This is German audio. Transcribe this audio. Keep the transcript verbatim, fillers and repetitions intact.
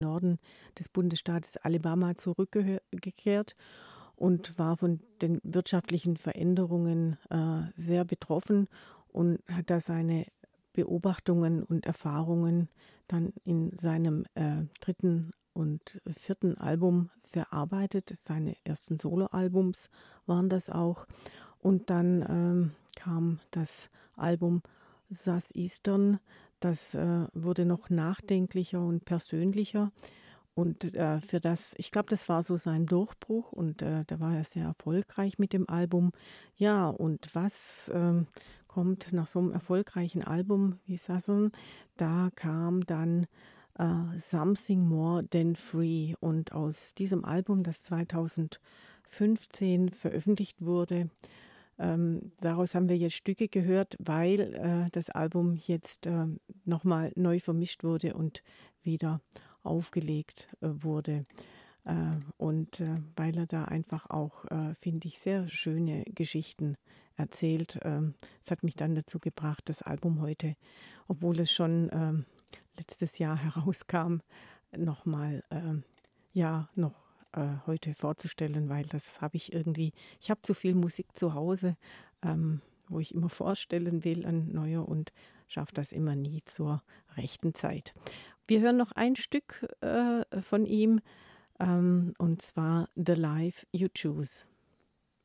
Norden des Bundesstaates Alabama zurückgekehrt und war von den wirtschaftlichen Veränderungen äh, sehr betroffen und hat da seine Beobachtungen und Erfahrungen dann in seinem äh, dritten und vierten Album verarbeitet. Seine ersten Soloalbums waren das auch. Und dann ähm, kam das Album Southeastern. Das äh, wurde noch nachdenklicher und persönlicher. Und äh, für das, ich glaube, das war so sein Durchbruch und äh, da war er sehr erfolgreich mit dem Album. Ja, und was ähm, kommt nach so einem erfolgreichen Album wie Southern? Da kam dann äh, Something More Than Free. Und aus diesem Album, das zweitausendfünfzehn veröffentlicht wurde, ähm, daraus haben wir jetzt Stücke gehört, weil äh, das Album jetzt äh, nochmal neu vermischt wurde und wieder aufgelegt äh, wurde. Äh, und äh, weil er da einfach auch, äh, finde ich, sehr schöne Geschichten erzählt. Ähm, es hat mich dann dazu gebracht, das Album heute, obwohl es schon ähm, letztes Jahr herauskam, nochmal, ähm, ja, noch äh, heute vorzustellen, weil das habe ich irgendwie, ich habe zu viel Musik zu Hause, ähm, wo ich immer vorstellen will an neuer und schaffe das immer nie zur rechten Zeit. Wir hören noch ein Stück äh, von ihm, ähm, und zwar The Life You Choose.